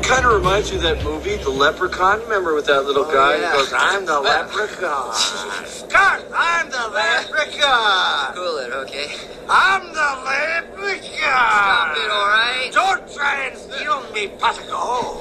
kind of reminds you of that movie, The Leprechaun. Remember with that little guy yeah. who goes, I'm the leprechaun. Scott, I'm the leprechaun. Cool it, okay? I'm the leprechaun. Stop it, all right? Don't try and steal me, Patico.